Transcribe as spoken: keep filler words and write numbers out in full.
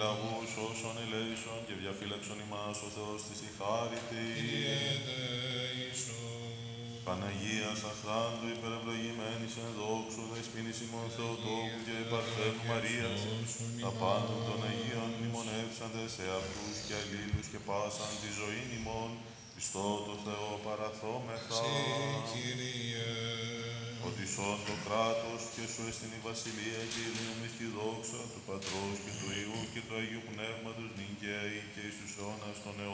λαγούς όσων ελέησον και διαφύλαξον ημάς ο Θεός της η χάριτη. Παναγίας αχράντου υπερευλογημένης εν δόξου δεσποίνης ημών Θεοτόκου και Παρθένου Μαρίας, τα πάντων των Αγίων μνημονεύσαντες σε αυτούς και αλλήλους και πάσαν τη ζωήν ημών, πιστό το Θεό παραθόμεθα. Ότι σών το κράτος και σου εστιν η βασιλεία και η δύναμη και η δόξα του Πατρός και του Υιού και του Αγίου Πνεύματος νυν και αεί και εις τους αιώνας των αιώνων.